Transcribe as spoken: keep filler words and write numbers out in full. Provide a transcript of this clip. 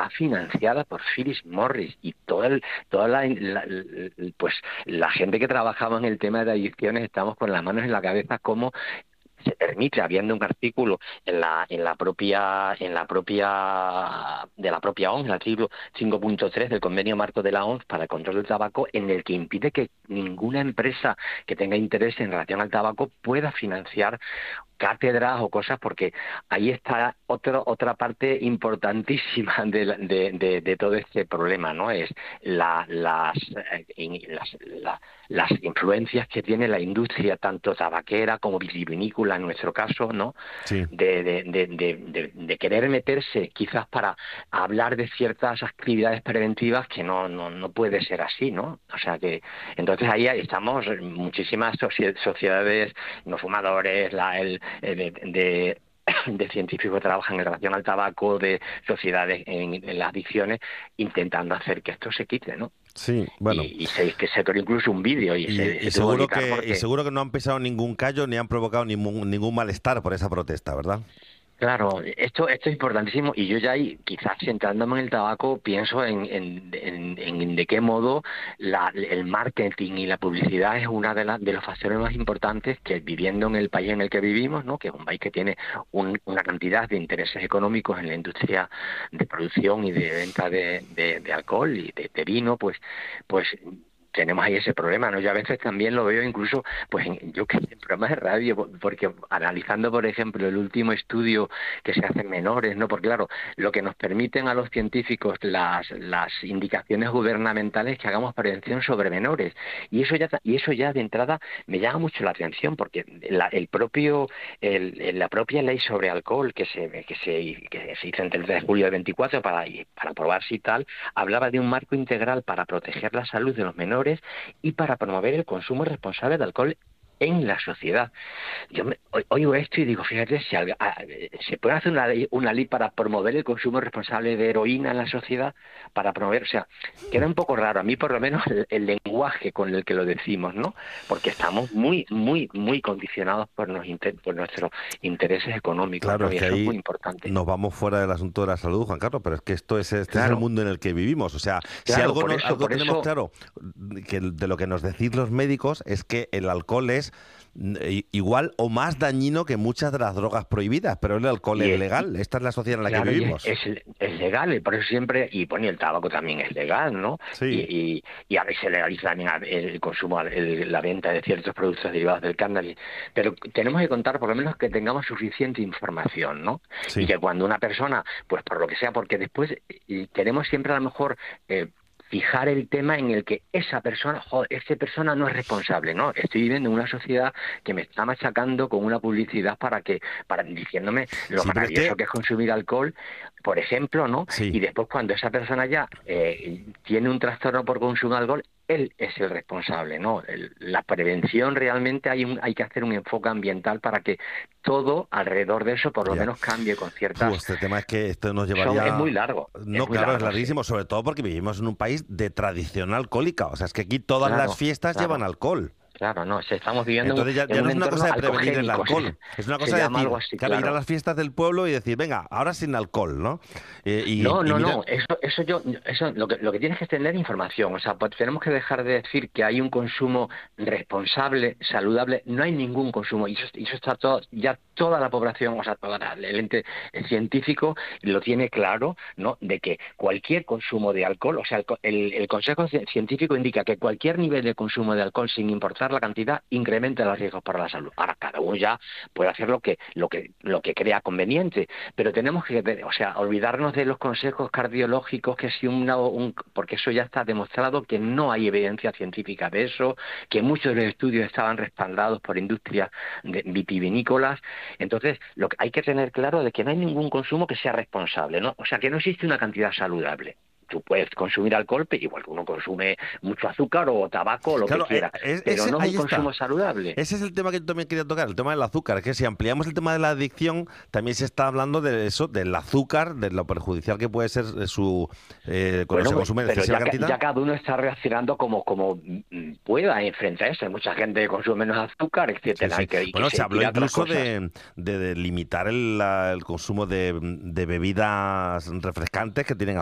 está financiada por Philip Morris y toda el, toda la, la, la pues la gente que trabajaba en el tema de adicciones estamos con las manos en la cabeza como se permite, habiendo un artículo en la en la propia en la propia de la propia O M S, el artículo cinco punto tres del Convenio Marco de la O M S para el control del tabaco, en el que impide que ninguna empresa que tenga interés en relación al tabaco pueda financiar cátedras o cosas, porque ahí está otro, otra parte importantísima de, de, de, de todo este problema, ¿no? Es la, las, eh, las, la, las influencias que tiene la industria, tanto tabaquera como vitivinícola en nuestro caso, ¿no? Sí. De, de, de, de, de, de querer meterse quizás para hablar de ciertas actividades preventivas que no, no, no puede ser así, ¿no? O sea que, entonces ahí estamos muchísimas sociedades no fumadores, la, el, de, de, de científicos que trabajan en relación al tabaco, de sociedades en, en las adicciones, intentando hacer que esto se quite, ¿no? Sí, bueno. Y, y se, que se creó incluso un vídeo y, Y, se, y se tuvo que seguro quitar que porque... y seguro que no han pisado ningún callo ni han provocado ningún, ningún malestar por esa protesta, ¿verdad? Claro, esto esto es importantísimo y yo ya ahí, quizás centrándome en el tabaco, pienso en, en, en, en de qué modo la, el marketing y la publicidad es una de, las de los factores más importantes que viviendo en el país en el que vivimos, ¿no? Que es un país que tiene un, una cantidad de intereses económicos en la industria de producción y de venta de, de, de alcohol y de, de vino, pues pues tenemos ahí ese problema, ¿no? Yo a veces también lo veo incluso, pues en, yo que sé, en programas de radio, porque analizando, por ejemplo, el último estudio que se hace en menores, ¿no? Porque claro, lo que nos permiten a los científicos las las indicaciones gubernamentales es que hagamos prevención sobre menores, y eso ya y eso ya de entrada me llama mucho la atención, porque la, el propio el, la propia ley sobre alcohol que se que se que se hizo entre el tres de julio del veinticuatro para para aprobarse y tal, hablaba de un marco integral para proteger la salud de los menores y para promover el consumo responsable de alcohol en la sociedad. Yo me, oigo esto y digo, fíjate, si a, a, se puede hacer una ley, una ley para promover el consumo responsable de heroína en la sociedad, para promover, o sea, queda un poco raro, a mí por lo menos el, el lenguaje con el que lo decimos, ¿no? Porque estamos muy, muy, muy condicionados por, nos, por nuestros intereses económicos, Claro, ¿no? es Y que eso es muy ahí importante. nos vamos fuera del asunto de la salud, Juan Carlos, pero es que esto es este es el Claro, mundo en el que vivimos. O sea, si claro, algo por no, eso, algo por tenemos eso... claro que de lo que nos decís los médicos es que el alcohol es igual o más dañino que muchas de las drogas prohibidas, pero el alcohol Y es es, legal. Esta es la sociedad en la que claro, y es, vivimos. es, es legal, y por eso siempre, y bueno, y el tabaco también es legal, ¿no? Y, Sí, y, y a veces se legaliza también el consumo, el, la venta de ciertos productos derivados del cannabis, pero tenemos que contar por lo menos que tengamos suficiente información, ¿no? Y sí. que cuando una persona, pues por lo que sea, porque después y queremos siempre a lo mejor... Eh, fijar el tema en el que esa persona, joder, esa persona no es responsable, ¿no? Estoy viviendo en una sociedad que me está machacando con una publicidad para que, para diciéndome lo Sí, pero es que, maravilloso que es consumir alcohol, por ejemplo, ¿no? sí. Y después cuando esa persona ya eh, tiene un trastorno por consumir alcohol, él es el responsable, ¿no? El, la prevención realmente hay un, hay que hacer un enfoque ambiental para que todo alrededor de eso por lo Ya. menos cambie con Puh, ciertas... este tema es que esto nos Son, es llevaría... muy largo, es No, muy claro, es largo, sí. larguísimo, sobre todo porque vivimos en un país de tradición alcohólica. O sea, es que aquí todas las Claro, fiestas llevan claro. alcohol. Claro, no, si estamos viviendo en un, Entonces ya, en ya no un es una entorno cosa de prevenir el alcogénico, se, alcohol, es una se cosa de llama algo decir, así, claro, ir a claro. las fiestas del pueblo y decir, venga, ahora sin alcohol, ¿no? Eh, y, No, y no, mira, no, eso, eso yo, eso lo que, lo que tienes que es tener información, o sea, pues tenemos que dejar de decir que hay un consumo responsable, saludable, no hay ningún consumo, y eso, y eso está todo, ya toda la población, o sea, toda la, el ente científico lo tiene claro, ¿no? De que cualquier consumo de alcohol, o sea, el, el, el Consejo Científico indica que cualquier nivel de consumo de alcohol, sin importar la cantidad, incrementa los riesgos para la salud. Ahora, cada uno ya puede hacer lo que, lo que, lo que crea conveniente, pero tenemos que, o sea, olvidarnos de los consejos cardiológicos, que si una, un, porque eso ya está demostrado que no hay evidencia científica de eso, que muchos de los estudios estaban respaldados por industrias de, vitivinícolas. Entonces, lo que hay que tener claro de que no hay ningún consumo que sea responsable, ¿no? O sea, que no existe una cantidad saludable. Tú puedes consumir alcohol, pero igual que uno consume mucho azúcar o tabaco o lo que claro, eh, quiera, es- pero ese, no es un ahí consumo está. saludable. Ese es el tema que yo también quería tocar, el tema del azúcar, que si ampliamos el tema de la adicción, también se está hablando de eso, del azúcar, de lo perjudicial que puede ser eh, su eh, cuando se Bueno, consume en pero excesiva ya, cantidad. ya cada uno está reaccionando como, como pueda frente a eso. Hay mucha gente que consume menos azúcar, Sí, etcétera, sí. y que, y que Bueno, se se habló tira a otras incluso cosas. de, de- de limitar el, la- el consumo de, de bebidas refrescantes que tienen